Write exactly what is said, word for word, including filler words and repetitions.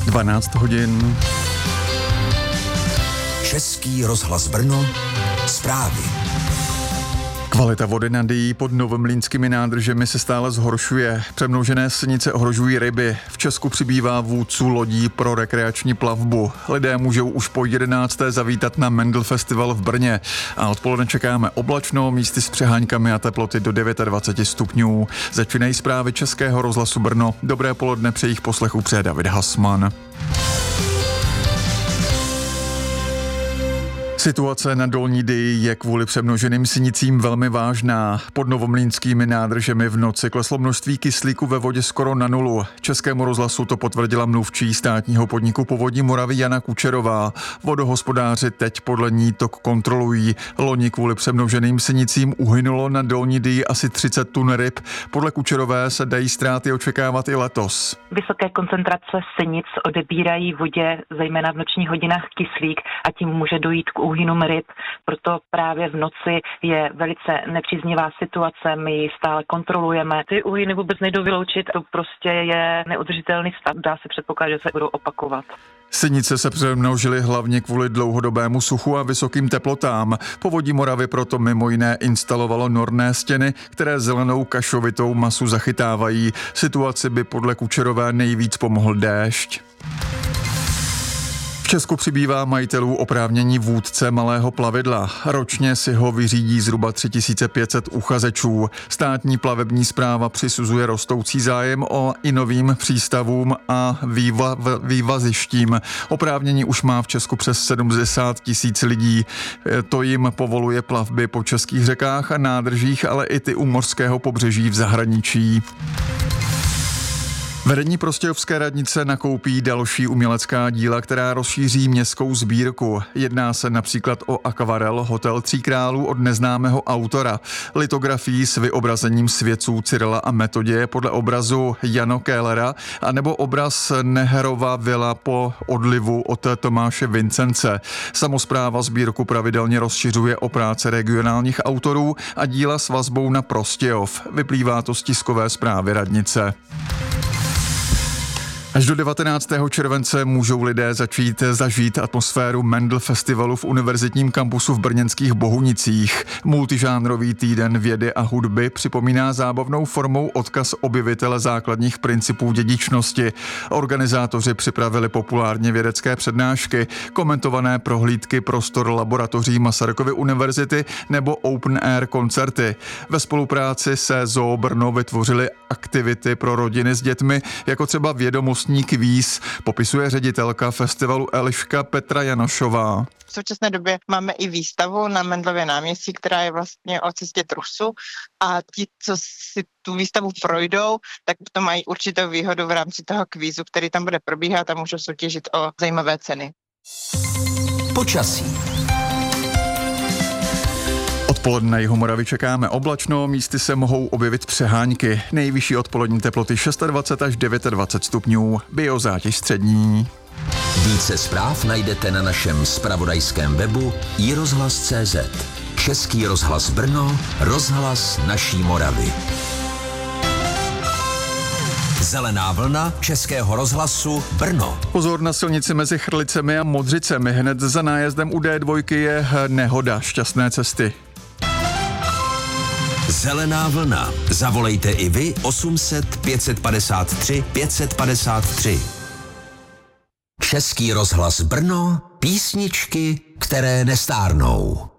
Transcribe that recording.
dvanáct hodin. Český rozhlas Brno, zprávy. Kvalita vody nad Dyjí pod novomlýnskými nádržemi se stále zhoršuje. Přemnožené sinice ohrožují ryby. V Česku přibývá vůdců lodí pro rekreační plavbu. Lidé můžou už po jedenácté zavítat na Mendl Festival v Brně. A odpoledne čekáme oblačno, místy s přeháňkami a teploty do dvacet devět stupňů. Začínají zprávy Českého rozhlasu Brno. Dobré poledne, přeji jich poslechu přeje David Hasman. Situace na Dolní Dyji je kvůli přemnoženým sinicím velmi vážná. Pod novomlýnskými nádržemi v noci kleslo množství kyslíku ve vodě skoro na nulu. Českému rozhlasu to potvrdila mluvčí státního podniku Povodí Moravy Jana Kučerová. Vodohospodáři teď podle ní tok kontrolují. Loni kvůli přemnoženým sinicím uhynulo na Dolní Dyji asi třicet tun ryb. Podle Kučerové se dají ztráty očekávat i letos. Vysoké koncentrace sinic odebírají vodě, zejména v nočních hodinách, kyslík a tím může dojít k úhynům ryb. Proto právě v noci je velice nepříznivá situace, my ji stále kontrolujeme. Ty úhyny vůbec nejdou vyloučit, to prostě je neudržitelný stav, dá se předpokládat, že se budou opakovat. Sinice se přemnožily hlavně kvůli dlouhodobému suchu a vysokým teplotám. Povodí Moravy proto mimo jiné instalovalo norné stěny, které zelenou kašovitou masu zachytávají. Situaci by podle Kučerové nejvíc pomohl déšť. V Česku přibývá majitelů oprávnění vůdce malého plavidla. Ročně si ho vyřídí zhruba tři tisíce pět set uchazečů. Státní plavební správa přisuzuje rostoucí zájem o i novým přístavům a výva, vývazištím. Oprávnění už má v Česku přes sedmdesát tisíc lidí. To jim povoluje plavby po českých řekách a nádržích, ale i ty u mořského pobřeží v zahraničí. Vedení Prostějovské radnice nakoupí další umělecká díla, která rozšíří městskou sbírku. Jedná se například o akvarel Hotel Tří králů od neznámého autora, litografii s vyobrazením svědců Cyrila a Metoděje podle obrazu Jana Kellera, anebo obraz Neherova vila po odlivu od Tomáše Vincence. Samospráva sbírku pravidelně rozšiřuje o práce regionálních autorů a díla s vazbou na Prostějov. Vyplývá to z tiskové zprávy radnice. Až do devatenáctého července můžou lidé začít zažít atmosféru Mendl Festivalu v univerzitním kampusu v brněnských Bohunicích. Multižánrový týden vědy a hudby připomíná zábavnou formou odkaz objevitele základních principů dědičnosti. Organizátoři připravili populárně vědecké přednášky, komentované prohlídky prostor laboratoří Masarykovy univerzity nebo open air koncerty. Ve spolupráci se Zoo Brno vytvořili aktivity pro rodiny s dětmi, jako třeba vědomost kvíz, popisuje ředitelka festivalu Eliška Petra Janošová. V současné době máme i výstavu na Mendlově náměstí, která je vlastně o cestě trusu a ti, co si tu výstavu projdou, tak to mají určitou výhodu v rámci toho kvízu, který tam bude probíhat a můžou soutěžit o zajímavé ceny. Počasí. Odpoledne na jihu Moravy čekáme oblačno, místy se mohou objevit přeháňky. Nejvyšší odpolední teploty dvacet šest až dvacet devět stupňů, biozátěž střední. Více zpráv najdete na našem zpravodajském webu i rozhlas tečka cé zet. Český rozhlas Brno, rozhlas naší Moravy. Zelená vlna Českého rozhlasu Brno. Pozor na silnici mezi Chrlicemi a Modřicemi. Hned za nájezdem u dé dva je nehoda, šťastné cesty. Zelená vlna. Zavolejte i vy osm set pět padesát tři pět padesát tři. Český rozhlas Brno. Písničky, které nestárnou.